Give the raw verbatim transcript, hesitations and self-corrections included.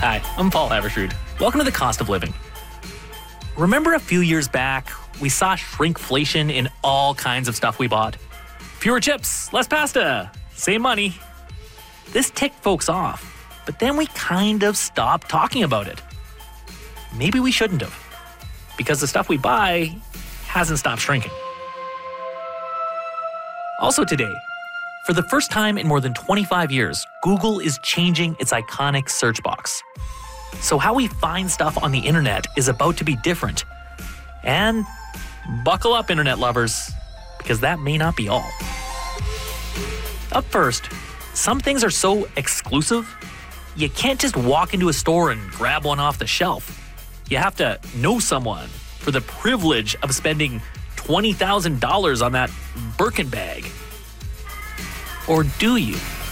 Hi, I'm Paul Havershood. Welcome to The Cost of Living. Remember a few years back, we saw shrinkflation in all kinds of stuff we bought? Fewer chips, less pasta, same money. This ticked folks off, but then we kind of stopped talking about it. Maybe we shouldn't have, because the stuff we buy hasn't stopped shrinking. Also today, for the first time in more than twenty-five years, Google is changing its iconic search box. So how we find stuff on the internet is about to be different. And buckle up, internet lovers, because that may not be all. Up first, some things are so exclusive, you can't just walk into a store and grab one off the shelf. You have to know someone for the privilege of spending twenty thousand dollars on that Birkin bag. Or do you?